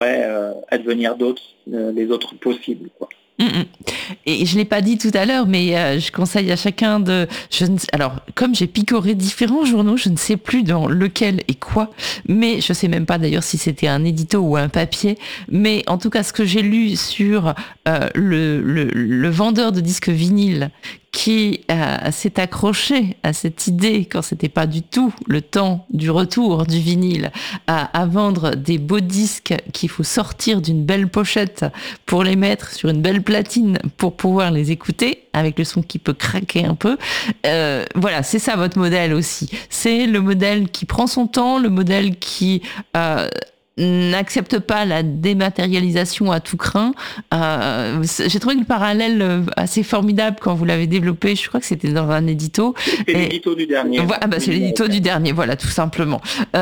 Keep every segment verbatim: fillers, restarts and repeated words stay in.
euh, advenir d'autres, euh, les autres possibles, quoi. Mmh mh. Et je l'ai pas dit tout à l'heure, mais euh, je conseille à chacun de. Je ne, alors, comme j'ai picoré différents journaux, je ne sais plus dans lequel et quoi, mais je sais même pas d'ailleurs si c'était un édito ou un papier. Mais en tout cas, ce que j'ai lu sur euh, le, le, le vendeur de disques vinyles qui euh, s'est accroché à cette idée quand c'était pas du tout le temps du retour du vinyle à, à vendre des beaux disques qu'il faut sortir d'une belle pochette pour les mettre sur une belle platine pour pouvoir les écouter avec le son qui peut craquer un peu. Euh, voilà, c'est ça votre modèle aussi. C'est le modèle qui prend son temps, le modèle qui euh, n'accepte pas la dématérialisation à tout crin. Euh, j'ai trouvé le parallèle assez formidable quand vous l'avez développé. Je crois que c'était dans un édito. C'est l'édito du dernier. Voilà, bah, c'est l'édito du dernier, voilà, tout simplement.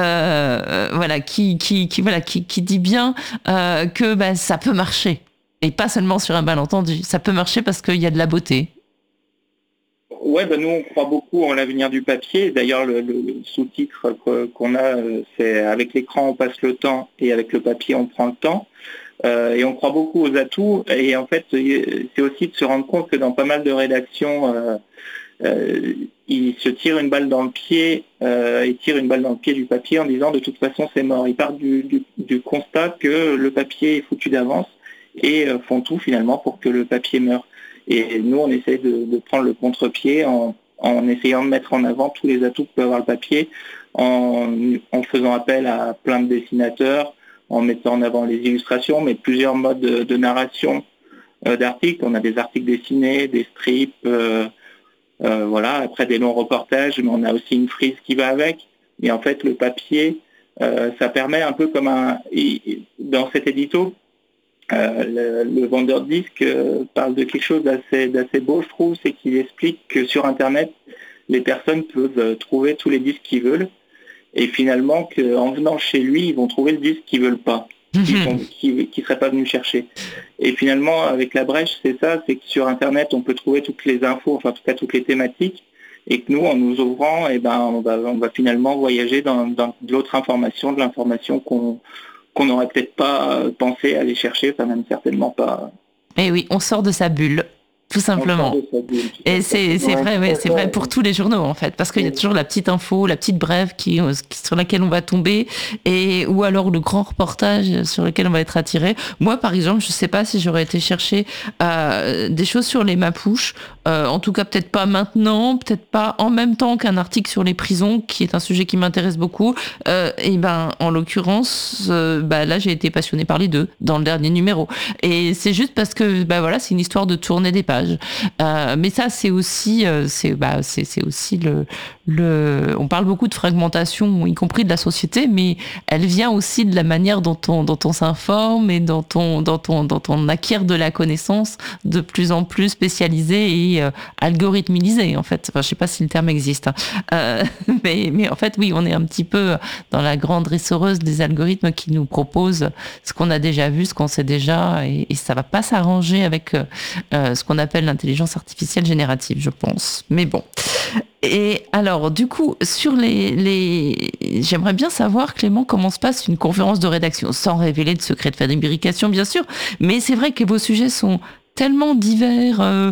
Euh, voilà, qui, qui, qui, voilà, qui, qui dit bien euh, que bah, ça peut marcher. Et pas seulement sur un malentendu. Ça peut marcher parce qu'il y a de la beauté. Ouais, ben nous on croit beaucoup en l'avenir du papier. D'ailleurs, le, le, le sous-titre qu'on a, c'est avec l'écran on passe le temps et avec le papier on prend le temps. Euh, et on croit beaucoup aux atouts. Et en fait, c'est aussi de se rendre compte que dans pas mal de rédactions, euh, euh, ils se tirent une balle dans le pied, euh, ils tirent une balle dans le pied du papier en disant de toute façon c'est mort. Ils partent du, du, du constat que le papier est foutu d'avance et euh, font tout finalement pour que le papier meure. Et nous, on essaie de, de prendre le contre-pied en, en essayant de mettre en avant tous les atouts que peut avoir le papier, en, en faisant appel à plein de dessinateurs, en mettant en avant les illustrations, mais plusieurs modes de, de narration euh, d'articles. On a des articles dessinés, des strips, euh, euh, voilà, après des longs reportages, mais on a aussi une frise qui va avec. Et en fait, le papier, euh, ça permet un peu comme un... Dans cet édito, Euh, le, le vendeur de disques euh, parle de quelque chose d'assez, d'assez beau, je trouve, c'est qu'il explique que sur Internet, les personnes peuvent euh, trouver tous les disques qu'ils veulent, et finalement qu'en venant chez lui, ils vont trouver le disque qu'ils veulent pas, qui ne seraient pas venus chercher. Et finalement, avec la brèche, c'est ça, c'est que sur Internet, on peut trouver toutes les infos, enfin en tout cas toutes les thématiques, et que nous, en nous ouvrant, eh ben, on va, on va finalement voyager dans, dans de l'autre information, de l'information qu'on qu'on n'aurait peut-être pas pensé aller chercher, enfin même certainement pas. Et oui, on sort de sa bulle. Tout simplement. Bulle, et c'est, c'est vrai, ouais, c'est vrai pour tous les journaux en fait, parce qu'il y a toujours la petite info, la petite brève qui, sur laquelle on va tomber, et ou alors le grand reportage sur lequel on va être attiré. Moi, par exemple, je sais pas si j'aurais été chercher euh, des choses sur les Mapouches. Euh, en tout cas, peut-être pas maintenant, peut-être pas en même temps qu'un article sur les prisons, qui est un sujet qui m'intéresse beaucoup. Euh, et ben, en l'occurrence, euh, bah là, j'ai été passionnée par les deux dans le dernier numéro. Et c'est juste parce que, bah voilà, c'est une histoire de tourner des pages. Euh, mais ça, c'est aussi, euh, c'est, bah, c'est, c'est aussi le, le. On parle beaucoup de fragmentation, y compris de la société, mais elle vient aussi de la manière dont on, dont on s'informe et dont on, dont on, dont on acquiert de la connaissance de plus en plus spécialisée et euh, algorithmisée, en fait. Enfin, je sais pas si le terme existe, hein. euh, mais, mais en fait, oui, on est un petit peu dans la grande essoreuse des algorithmes qui nous proposent ce qu'on a déjà vu, ce qu'on sait déjà, et, et ça va pas s'arranger avec euh, ce qu'on appelle l'intelligence artificielle générative, je pense. Mais bon. Et alors, du coup, sur les, les... j'aimerais bien savoir, Clément, comment se passe une conférence de rédaction, sans révéler de secrets de fabrication, bien sûr, mais c'est vrai que vos sujets sont tellement divers. Euh,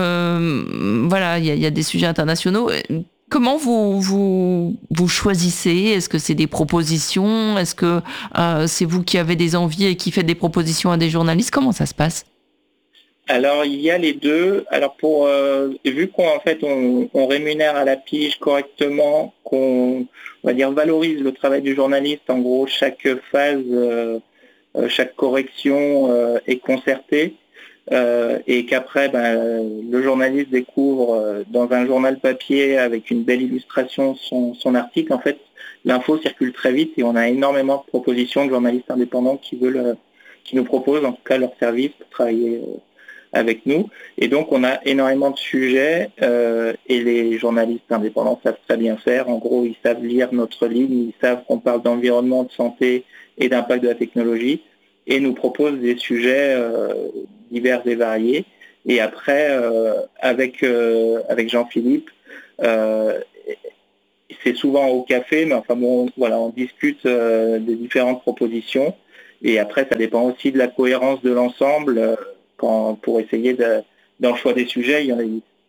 euh, voilà, il y, y a des sujets internationaux. Comment vous, vous, vous choisissez? Est-ce que c'est des propositions? Est-ce que euh, c'est vous qui avez des envies et qui faites des propositions à des journalistes? Comment ça se passe? Alors il y a les deux. Alors pour euh, vu qu'en fait on, on rémunère à la pige correctement, qu'on on va dire valorise le travail du journaliste, en gros chaque phase, euh, chaque correction euh, est concertée, euh, et qu'après ben, le journaliste découvre euh, dans un journal papier avec une belle illustration son, son article. En fait, l'info circule très vite et on a énormément de propositions de journalistes indépendants qui veulent, euh, qui nous proposent en tout cas leur service pour travailler euh, avec nous. Et donc, on a énormément de sujets euh, et les journalistes indépendants savent très bien faire. En gros, ils savent lire notre ligne, ils savent qu'on parle d'environnement, de santé et d'impact de la technologie et nous proposent des sujets euh, divers et variés. Et après, euh, avec, euh, avec Jean-Philippe, euh, c'est souvent au café, mais enfin bon, voilà, on discute euh, des différentes propositions. Et après, ça dépend aussi de la cohérence de l'ensemble. Euh, quand, pour essayer de, dans le choix des sujets, il y en a,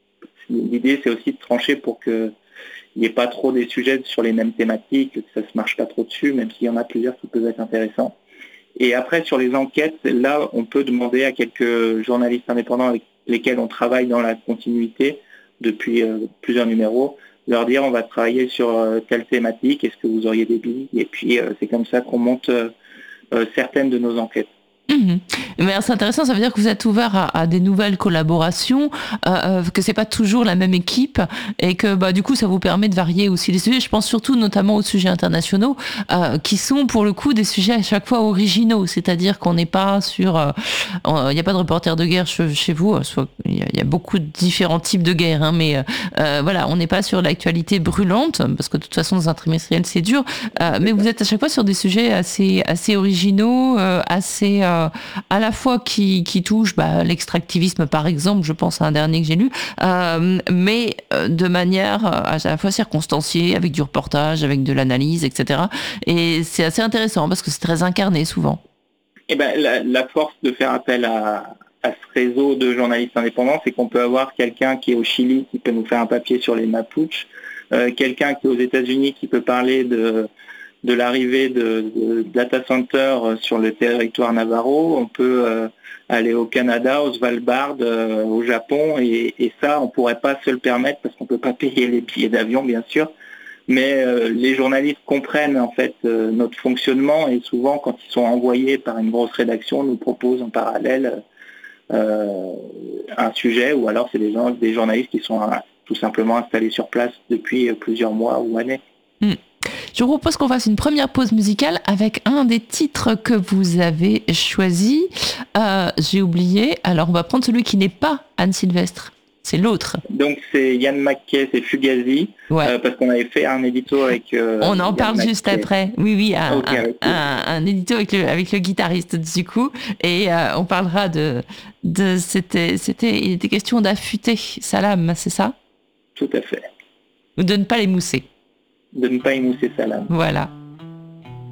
l'idée c'est aussi de trancher pour que il n'y ait pas trop des sujets sur les mêmes thématiques, que ça ne se marche pas trop dessus, même s'il y en a plusieurs qui peuvent être intéressants. Et après, sur les enquêtes, là, on peut demander à quelques journalistes indépendants avec lesquels on travaille dans la continuité depuis euh, plusieurs numéros, leur dire on va travailler sur euh, telle thématique, est-ce que vous auriez des billes? Et puis euh, c'est comme ça qu'on monte euh, euh, certaines de nos enquêtes. Mmh. Mais c'est intéressant, ça veut dire que vous êtes ouvert à, à des nouvelles collaborations, euh, que c'est pas toujours la même équipe et que bah, du coup ça vous permet de varier aussi les sujets. Je pense surtout notamment aux sujets internationaux euh, qui sont pour le coup des sujets à chaque fois originaux, c'est-à-dire qu'on n'est pas sur... Il euh, n'y a pas de reporter de guerre chez, chez vous, il y, y a beaucoup de différents types de guerres, hein, mais euh, voilà, on n'est pas sur l'actualité brûlante parce que de toute façon dans un trimestriel c'est dur, euh, mais vous êtes à chaque fois sur des sujets assez, assez originaux, euh, assez... Euh, à la fois qui, qui touche bah, l'extractivisme par exemple, je pense à un dernier que j'ai lu, euh, mais de manière à la fois circonstanciée, avec du reportage, avec de l'analyse, et cetera. Et c'est assez intéressant parce que c'est très incarné souvent. Et ben, la, la force de faire appel à, à ce réseau de journalistes indépendants, c'est qu'on peut avoir quelqu'un qui est au Chili qui peut nous faire un papier sur les Mapuches, euh, quelqu'un qui est aux États-Unis qui peut parler de de l'arrivée de, de data centers sur le territoire navarro, on peut euh, aller au Canada, au Svalbard, euh, au Japon, et, et ça, on ne pourrait pas se le permettre parce qu'on ne peut pas payer les billets d'avion, bien sûr, mais euh, les journalistes comprennent en fait euh, notre fonctionnement et souvent, quand ils sont envoyés par une grosse rédaction, nous proposent en parallèle euh, un sujet, ou alors c'est des, gens, des journalistes qui sont euh, tout simplement installés sur place depuis plusieurs mois ou années. Mmh. Je vous propose qu'on fasse une première pause musicale avec un des titres que vous avez choisi. Euh, j'ai oublié. Alors, on va prendre celui qui n'est pas Anne Sylvestre. C'est l'autre. Donc, c'est Yann McKay, c'est Fugazi. Ouais. Euh, parce qu'on avait fait un édito avec... Euh, on en Yann parle McKay. Juste après. Oui, oui, un, okay, un, okay. un, un édito avec le, avec le guitariste, du coup. Et euh, on parlera de... de c'était, c'était, il était question d'affûter sa lame, c'est ça? Tout à fait. Ou de ne pas l'émousser. De ne pas émousser sa lame. Voilà.